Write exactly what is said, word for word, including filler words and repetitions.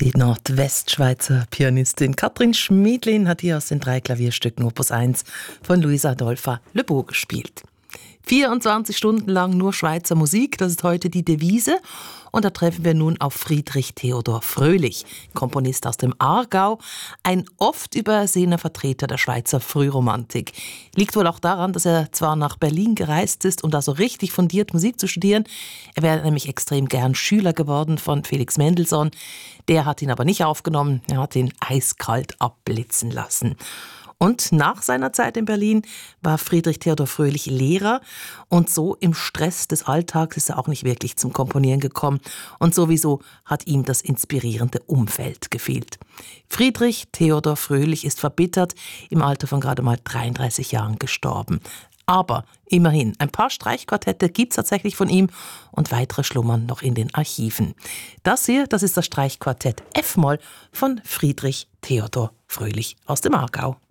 Die Nordwestschweizer Pianistin Katrin Schmiedlin hat hier aus den drei Klavierstücken Opus eins von Luisa Adolpha Le Beau gespielt. vierundzwanzig Stunden lang nur Schweizer Musik, das ist heute die Devise. Und da treffen wir nun auf Friedrich Theodor Fröhlich, Komponist aus dem Aargau, ein oft übersehener Vertreter der Schweizer Frühromantik. Liegt wohl auch daran, dass er zwar nach Berlin gereist ist, um da so richtig fundiert Musik zu studieren. Er wäre nämlich extrem gern Schüler geworden von Felix Mendelssohn. Der hat ihn aber nicht aufgenommen, er hat ihn eiskalt abblitzen lassen. Und nach seiner Zeit in Berlin war Friedrich Theodor Fröhlich Lehrer und so im Stress des Alltags ist er auch nicht wirklich zum Komponieren gekommen und sowieso hat ihm das inspirierende Umfeld gefehlt. Friedrich Theodor Fröhlich ist verbittert, im Alter von gerade mal dreiunddreißig Jahren gestorben. Aber immerhin, ein paar Streichquartette gibt es tatsächlich von ihm und weitere schlummern noch in den Archiven. Das hier, das ist das Streichquartett F-Moll von Friedrich Theodor Fröhlich aus dem Aargau.